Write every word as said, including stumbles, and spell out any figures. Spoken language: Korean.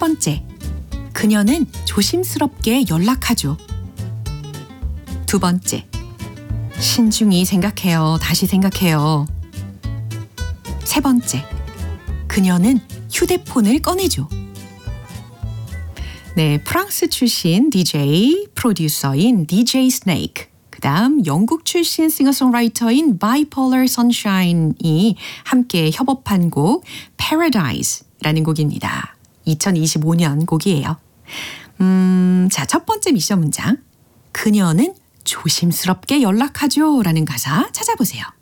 번째, 그녀는 조심스럽게 연락하죠. 두 번째, 신중히 생각해요. 다시 생각해요. 세 번째, 그녀는 휴대폰을 꺼내죠. 네, 프랑스 출신 디제이, 프로듀서인 디제이 스네이크, 그 다음 영국 출신 싱어송라이터인 Bipolar Sunshine이 함께 협업한 곡 Paradise라는 곡입니다. 이천이십오 년 곡이에요. 음, 자, 첫 번째 미션 문장. 그녀는 조심스럽게 연락하죠 라는 가사 찾아보세요.